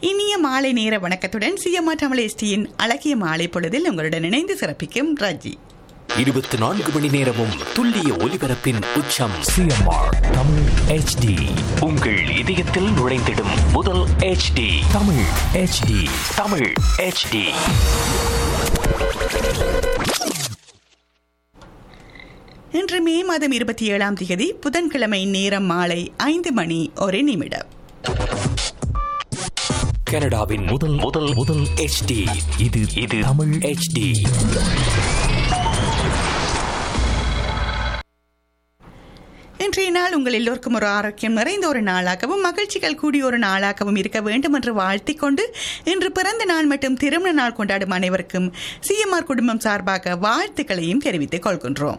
இனிய மாலை நேர வணக்கத்துடன் சிஎம்ஆர் தமிழ் எஸ்டியின் அழகிய மாலை பொழுதில் உங்களுடன் இணைந்து சிறப்பிக்கும் ரஜி. 24 மணி நேரமும் துல்லிய ஒலிபரப்பின் உச்சம் சிஎம்ஆர் தமிழ் HD. உங்கள் இதயத்தில் நுழைந்திடும் முதல் HD Tamil HD. Tamil HD. இன்று மே மாதம் 27ஆம் தேதி புதன்கிழமை நேரம் மாலை 5:01. கனடாவின் முதல் HD. இது தமிழ் HD. இன்றைய நாள் உங்கள் எல்லோருக்கும் ஒரு ஆரோக்கியம் நிறைந்த ஒரு நாளாகவும் மகிழ்ச்சிகள் கூடிய ஒரு நாளாகவும் இருக்க வேண்டும் என்று வாழ்த்திக் கொண்டு இன்று பிறந்த நாள் மற்றும் திருமண நாள் கொண்டாடும் அனைவருக்கும் சிஎம்ஆர் குடும்பம் சார்பாக வாழ்த்துக்களையும் தெரிவித்துக் கொள்கின்றோம்.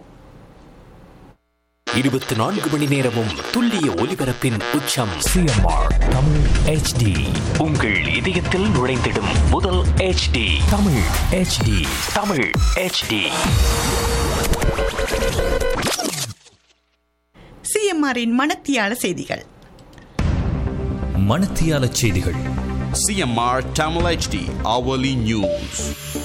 24 மணி நேரமும் துல்லிய ஒலிபரப்பின் உச்சம் சிஎம்ஆர் தமிழ் HD. உங்கள் இதயத்தில் நுழைந்திடும் முதல் HD Tamil HD. Tamil HD. சிஎம்ஆரின் மணத்தியால செய்திகள். மணத்தியால செய்திகள். CMR Tamil HD hourly news.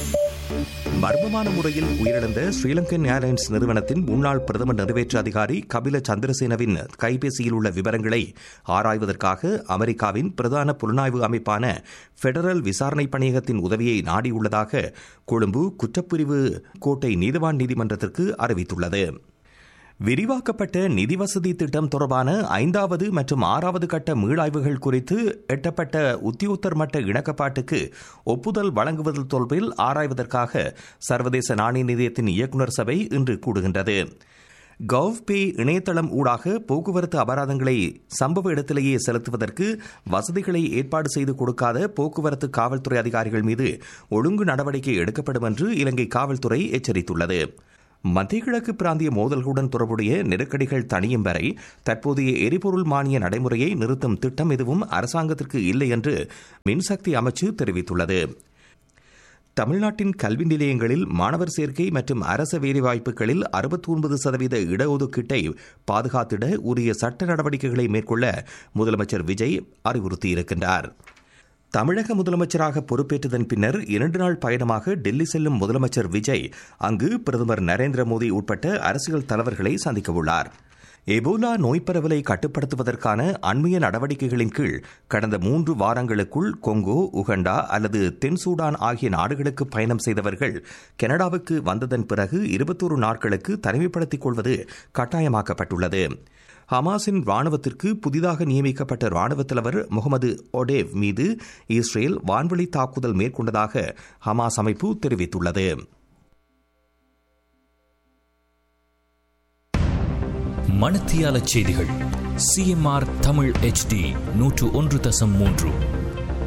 மர்மமான முறையில் உயிரிழந்த ஸ்ரீலங்கன் ஏர்லைன்ஸ் நிறுவனத்தின் முன்னாள் பிரதம நிறைவேற்று அதிகாரி கபில சந்திரசேனவின் கைபேசியில் உள்ள விவரங்களை ஆராய்வதற்காக அமெரிக்காவின் பிரதான புலனாய்வு அமைப்பான பெடரல் விசாரணை பணியகத்தின் உதவியை நாடியுள்ளதாக கொழும்பு குற்றப்பிரிவு கோட்டை நீதிவான் நீதிமன்றத்திற்கு அறிவித்துள்ளது. விரிவாக்கப்பட்ட நிதி வசதி திட்டம் தொடர்பான 5வது மற்றும் 6வது கட்ட மீளாய்வுகள் குறித்து எட்டப்பட்ட உத்தியோகத்தர் மட்ட இணக்கப்பாட்டுக்கு ஒப்புதல் வழங்குவது தொடர்பில் ஆராய்வதற்காக சர்வதேச நாணய நிதியத்தின் இயக்குநர் சபை இன்று கூடுகின்றது. கவ்பே இணையதளம் ஊடாக போக்குவரத்து அபராதங்களை சம்பவ இடத்திலேயே செலுத்துவதற்கு வசதிகளை ஏற்பாடு செய்து கொடுக்காத போக்குவரத்து காவல்துறை அதிகாரிகள் மீது ஒழுங்கு நடவடிக்கை எடுக்கப்படும் என்று இலங்கை காவல்துறை எச்சரித்துள்ளது. மத்திய கிழக்கு பிராந்திய மோதல்களுடன் தொடர்புடைய நெருக்கடிகள் தணியும் வரை தற்போதைய எரிபொருள் மானிய நடைமுறையை நிறுத்தும் திட்டம் எதுவும் அரசாங்கத்திற்கு இல்லை என்று மின்சக்தி அமைச்சு தெரிவித்துள்ளது. தமிழ்நாட்டின் கல்வி நிலையங்களில் மாணவர் சேர்க்கை மற்றும் அரச வேலைவாய்ப்புகளில் 69% இடஒதுக்கீட்டை பாதுகாத்திட உரிய சட்ட நடவடிக்கைகளை மேற்கொள்ள முதலமைச்சர் விஜய் அறிவுறுத்தியிருக்கின்றார். தமிழக முதலமைச்சராக பொறுப்பேற்றதன் பின்னர் 2 நாள் பயணமாக டெல்லி செல்லும் முதலமைச்சர் விஜய் அங்கு பிரதமர் நரேந்திர மோடி உட்பட்ட அரசியல் தலைவர்களை சந்திக்கவுள்ளார். எபோலா நோய் பரவலை கட்டுப்படுத்துவதற்கான அண்மைய நடவடிக்கைகளின் கீழ் கடந்த 3 வாரங்களுக்குள் கொங்கோ, உகண்டா அல்லது தென் சூடான் ஆகிய நாடுகளுக்கு பயணம் செய்தவர்கள் கனடாவுக்கு வந்ததன் பிறகு 21 நாட்களுக்கு தனிமைப்படுத்திக் கொள்வது கட்டாயமாக்கப்பட்டுள்ளது. ஹமாஸின் ராணுவத்திற்கு புதிதாக நியமிக்கப்பட்ட ராணுவ தலைவர் முகமது ஒடேவ் மீது இஸ்ரேல் வான்வெளி தாக்குதல் மேற்கொண்டதாக ஹமாஸ் அமைப்பு தெரிவித்துள்ளது. மணத்தியால செய்திகள். CMR Tamil HD 101.3.